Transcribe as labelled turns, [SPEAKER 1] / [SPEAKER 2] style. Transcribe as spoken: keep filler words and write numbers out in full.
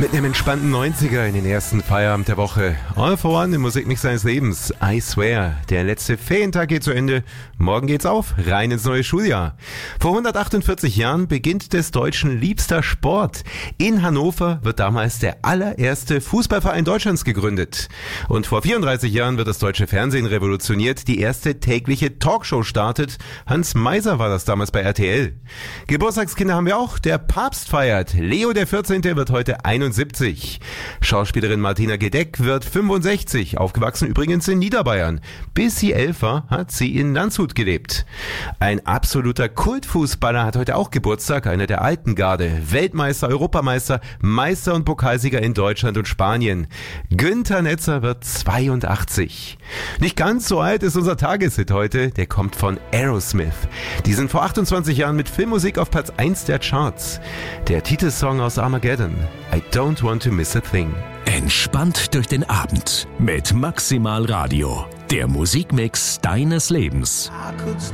[SPEAKER 1] Mit einem entspannten neunziger in den ersten Feierabend der Woche. All for One im Musikmix seines Lebens. I swear, der letzte Ferientag geht zu Ende. Morgen geht's auf, rein ins neue Schuljahr. Vor hundertachtundvierzig Jahren beginnt des Deutschen liebster Sport. In Hannover wird damals der allererste Fußballverein Deutschlands gegründet. Und vor vierunddreißig Jahren wird das deutsche Fernsehen revolutioniert. Die erste tägliche Talkshow startet. Hans Meiser war das damals bei R T L. Geburtstagskinder haben wir auch. Der Papst feiert. Leo der vierzehnte wird heute einundsiebzig. Schauspielerin Martina Gedeck wird fünfundsechzig, aufgewachsen übrigens in Niederbayern. Bis sie elf war, hat sie in Landshut gelebt. Ein absoluter Kultfußballer hat heute auch Geburtstag, einer der alten Garde. Weltmeister, Europameister, Meister und Pokalsieger in Deutschland und Spanien. Günther Netzer wird zweiundachtzig. Nicht ganz so alt ist unser Tageshit heute, der kommt von Aerosmith. Die sind vor achtundzwanzig Jahren mit Filmmusik auf Platz eins der Charts. Der Titelsong aus Armageddon, I Don't Want to Miss a Thing.
[SPEAKER 2] Entspannt durch den Abend mit Maximal Radio, der Musikmix deines Lebens.